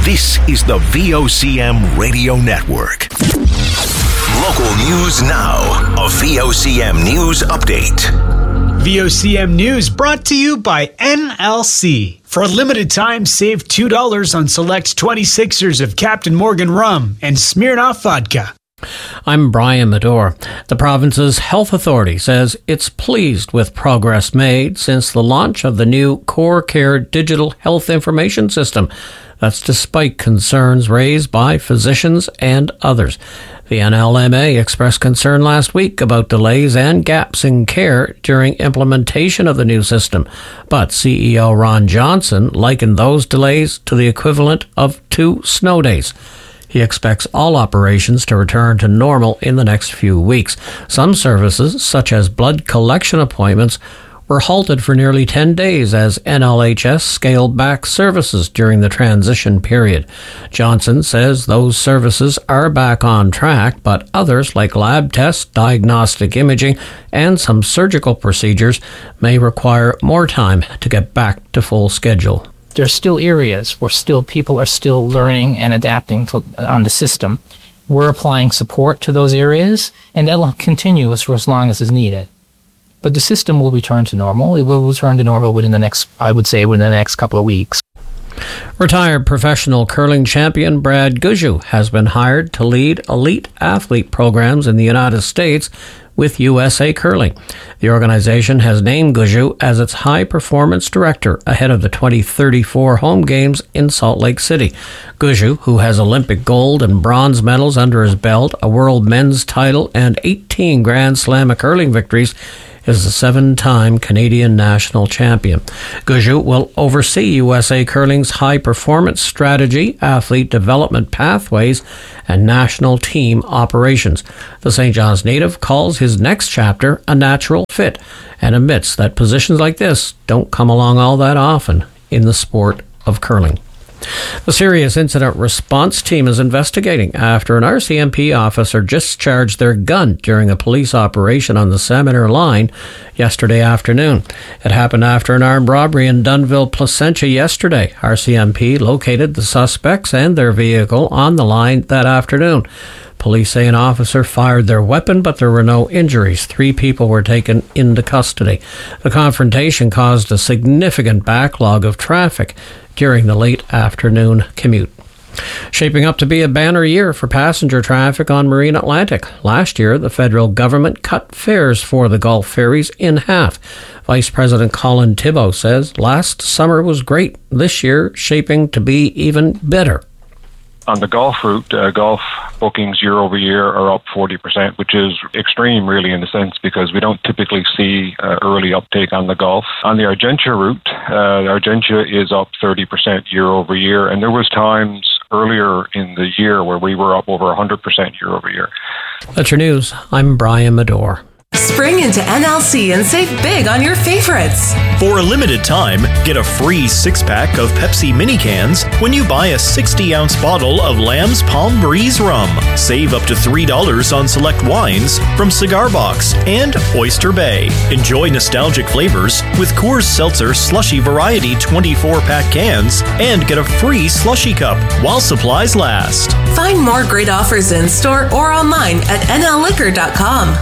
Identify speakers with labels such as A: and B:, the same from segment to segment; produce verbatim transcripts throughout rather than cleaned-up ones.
A: This is the V O C M Radio Network. Local news now. A V O C M News Update.
B: V O C M News brought to you by N L C. For a limited time, save two dollars on select twenty-sixers of Captain Morgan rum and Smirnoff vodka.
C: I'm Brian Medore. The province's health authority says it's pleased with progress made since the launch of the new Core Care digital health information system. That's despite concerns raised by physicians and others. The N L M A expressed concern last week about delays and gaps in care during implementation of the new system. But C E O Ron Johnson likened those delays to the equivalent of two snow days. He expects all operations to return to normal in the next few weeks. Some services, such as blood collection appointments, were halted for nearly ten days as N L H S scaled back services during the transition period. Johnson says those services are back on track, but others, like lab tests, diagnostic imaging, and some surgical procedures, may require more time to get back to full schedule.
D: There's still areas where still people are still learning and adapting to, on the system. We're applying support to those areas, and that'll continue for as long as is needed. But the system will return to normal. It will return to normal within the next, I would say, within the next couple of weeks.
C: Retired professional curling champion Brad Gushue has been hired to lead elite athlete programs in the United States with U S A Curling. The organization has named Gushue as its high-performance director ahead of the twenty thirty-four home games in Salt Lake City. Gushue, who has Olympic gold and bronze medals under his belt, a world men's title, and eighteen Grand Slam curling victories, is a seven-time Canadian national champion. Gushue will oversee U S A Curling's high-performance strategy, athlete development pathways, and national team operations. The Saint John's native calls his next chapter a natural fit and admits that positions like this don't come along all that often in the sport of curling. The Serious Incident Response Team is investigating after an R C M P officer discharged their gun during a police operation on the Salmon line yesterday afternoon. It happened after an armed robbery in Dunnville, Placentia yesterday. R C M P located the suspects and their vehicle on the line that afternoon. Police say an officer fired their weapon, but there were no injuries. Three people were taken into custody. The confrontation caused a significant backlog of traffic during the late afternoon commute. Shaping up to be a banner year for passenger traffic on Marine Atlantic. Last year, the federal government cut fares for the Gulf ferries in half. Vice President Colin Thibault says last summer was great. This year, shaping to be even better.
E: On the Gulf route, uh, Gulf bookings year over year are up forty percent, which is extreme really in a sense because we don't typically see uh, early uptake on the Gulf. On the Argentia route, uh, Argentia is up thirty percent year over year, and there was times earlier in the year where we were up over one hundred percent year over year.
C: That's your news. I'm Brian Medore.
F: Spring into N L C and save big on your favorites.
G: For a limited time, get a free six-pack of Pepsi mini cans when you buy a sixty-ounce bottle of Lamb's Palm Breeze rum. Save up to three dollars on select wines from Cigar Box and Oyster Bay. Enjoy nostalgic flavors with Coors Seltzer Slushy Variety twenty-four pack cans and get a free slushy cup while supplies last.
F: Find more great offers in store or online at N L liquor dot com.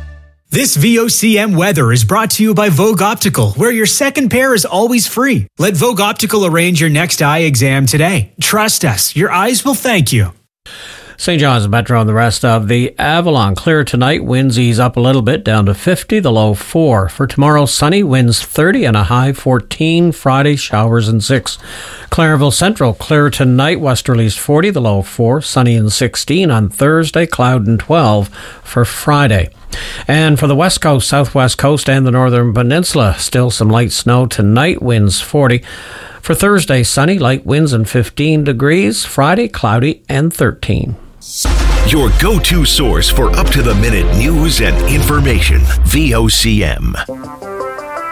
B: This V O C M weather is brought to you by Vogue Optical, where your second pair is always free. Let Vogue Optical arrange your next eye exam today. Trust us, your eyes will thank you.
C: Saint John's Metro and the rest of the Avalon. Clear tonight, winds ease up a little bit, down to fifty, the low four. For tomorrow, sunny, winds thirty and a high fourteen. Friday, showers and six. Clairville Central, clear tonight, westerlies forty, the low four. Sunny and sixteen on Thursday, cloud and twelve for Friday. And for the west coast, southwest coast, and the northern peninsula, still some light snow tonight, winds forty. For Thursday, sunny, light winds and fifteen degrees. Friday, cloudy and thirteen.
A: Your go-to source for up-to-the-minute news and information. V O C M.